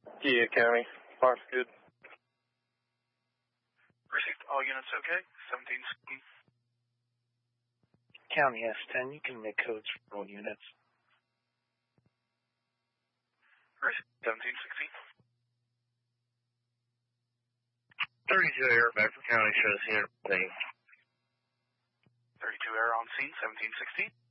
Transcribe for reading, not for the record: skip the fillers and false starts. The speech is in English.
Yeah, County. Park's good. Received. All units okay? 1716. County S10, you can make codes for all units. Received. 1716. 32 Air, back from County, shows unit thing. 32 Air on scene, 1716.